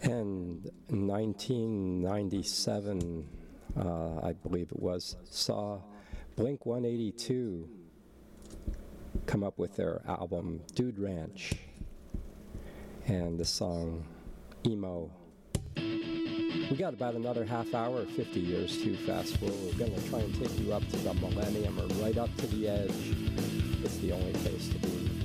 And in 1997, I believe it was, saw Blink-182 come up with their album Dude Ranch and the song Emo. We got about another half hour, 50 years too fast forward. We're going to try and take you up to the millennium or right up to the edge. It's the only place to be.